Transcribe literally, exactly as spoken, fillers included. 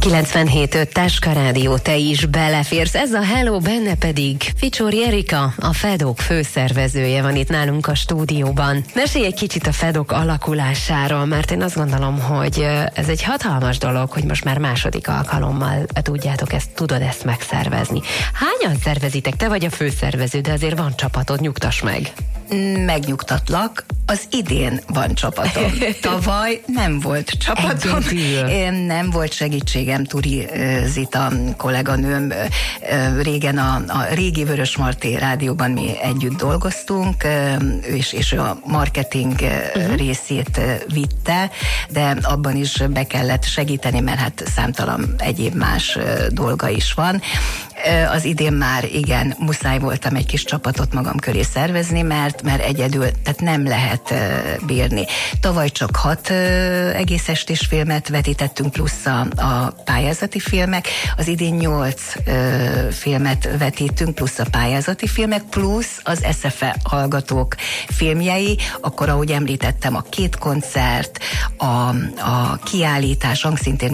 kilencvenhét öt Táska Rádió, te is beleférsz. Ez a Hello, benne pedig Ficsori Erika, a Fedok főszervezője van itt nálunk a stúdióban. Mesélj egy kicsit a Fedok alakulásáról, mert én azt gondolom, hogy ez egy hatalmas dolog, hogy most már második alkalommal tudjátok ezt, tudod ezt megszervezni. Hányan szervezitek? Te vagy a főszervező, de azért van csapatod, nyugtass meg. Megnyugtatlak, az idén van csapatom. Tavaly nem volt csapatom. Nem volt segítségem, Turi Zita kolléganőm. Régen a, a régi Vörösmarty rádióban mi együtt dolgoztunk, és, és a marketing uh-huh. részét vitte, de abban is be kellett segíteni, mert hát számtalan egyéb más dolga is van. Az idén már igen, muszáj voltam egy kis csapatot magam köré szervezni, mert, mert egyedül, tehát nem lehet bírni. Tavaly csak hat egész estés filmet vetítettünk, plusz a, a pályázati filmek. Az idén nyolc filmet vetítünk, plusz a pályázati filmek, plusz az es ef e hallgatók filmjei. Akkor, ahogy említettem, a két koncert, a, a kiállítás, hangszintén